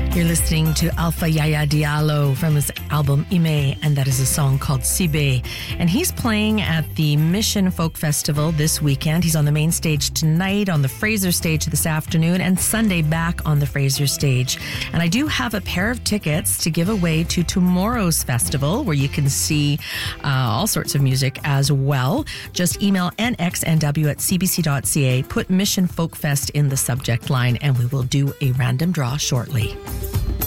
You're listening to Alpha Yaya Diallo from his album Ime, and that is a song called Sibe. And he's playing at the Mission Folk Festival this weekend. He's on the main stage tonight, on the Fraser stage this afternoon, and Sunday back on the Fraser stage. And I do have a pair of tickets to give away to tomorrow's festival, where you can see all sorts of music as well. Just email nxnw@cbc.ca, put Mission Folk Fest in the subject line, and we will do a random draw shortly.